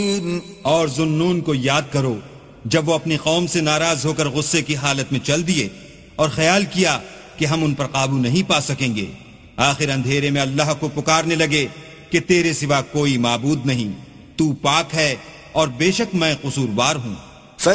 और जुन्नून को याद करो जब वो अपनी कौम से नाराज होकर गुस्से की हालत में चल दिए और ख्याल किया कि हम उन पर काबू नहीं पा सकेंगे। आखिर अंधेरे में अल्लाह को पुकारने लगे कि तेरे सिवा कोई माबूद नहीं, तू पाक है और बेशक मैं कसूरवार हूं।